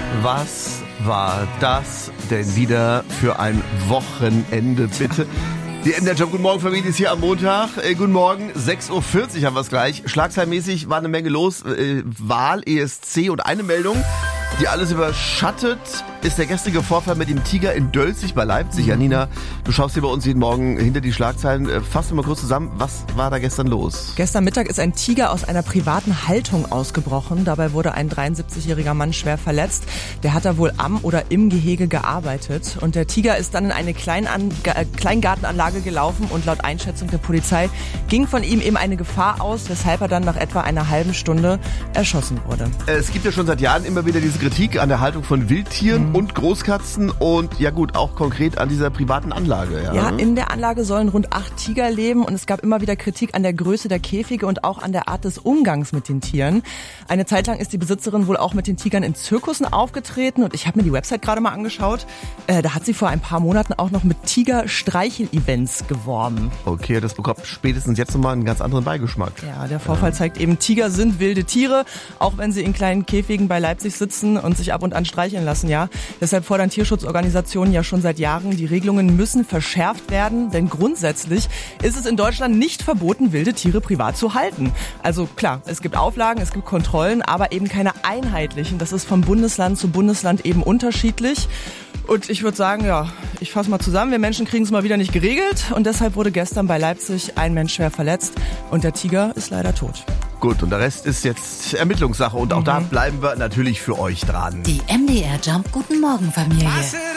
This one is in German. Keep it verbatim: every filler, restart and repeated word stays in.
Was war das denn wieder für ein Wochenende, bitte? Die M D R-Job, guten Morgen Familie, ist hier am Montag. Äh, guten Morgen, sechs Uhr vierzig haben wir es gleich. Schlagzeilenmäßig war eine Menge los. Äh, Wahl, E S C und eine Meldung, die alles überschattet, ist der gestrige Vorfall mit dem Tiger in Dölzig bei Leipzig. Mhm. Janina, du schaust hier bei uns jeden Morgen hinter die Schlagzeilen. Äh, fass mal kurz zusammen, was war da gestern los? Gestern Mittag ist ein Tiger aus einer privaten Haltung ausgebrochen. Dabei wurde ein dreiundsiebzigjähriger Mann schwer verletzt. Der hat da wohl am oder im Gehege gearbeitet. Und der Tiger ist dann in eine Kleinan- äh, Kleingartenanlage gelaufen und laut Einschätzung der Polizei ging von ihm eben eine Gefahr aus, weshalb er dann nach etwa einer halben Stunde erschossen wurde. Es gibt ja schon seit Jahren immer wieder diese Kritik an der Haltung von Wildtieren Mhm. und Großkatzen und ja gut, auch konkret an dieser privaten Anlage. Ja, ja, in der Anlage sollen rund acht Tiger leben und es gab immer wieder Kritik an der Größe der Käfige und auch an der Art des Umgangs mit den Tieren. Eine Zeit lang ist die Besitzerin wohl auch mit den Tigern in Zirkussen aufgetreten und ich habe mir die Website gerade mal angeschaut. Äh, da hat sie vor ein paar Monaten auch noch mit Tiger-Streichel-Events geworben. Okay, das bekommt spätestens jetzt nochmal einen ganz anderen Beigeschmack. Ja, der Vorfall zeigt eben, Tiger sind wilde Tiere, auch wenn sie in kleinen Käfigen bei Leipzig sitzen und sich ab und an streicheln lassen, ja. Deshalb fordern Tierschutzorganisationen ja schon seit Jahren, die Regelungen müssen verschärft werden, denn grundsätzlich ist es in Deutschland nicht verboten, wilde Tiere privat zu halten. Also klar, es gibt Auflagen, es gibt Kontrollen, aber eben keine einheitlichen. Das ist von Bundesland zu Bundesland eben unterschiedlich. Und ich würde sagen, ja, ich fasse mal zusammen, wir Menschen kriegen es mal wieder nicht geregelt und deshalb wurde gestern bei Leipzig ein Mensch schwer verletzt und der Tiger ist leider tot. Gut, und der Rest ist jetzt Ermittlungssache und auch mhm. da bleiben wir natürlich für euch dran. Die M D R-Job, guten Morgen Familie.